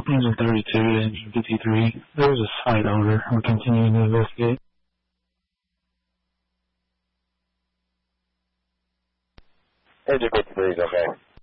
engine 32 to engine 53. There was a slight odor. We're continuing to investigate. Engine 53 is okay.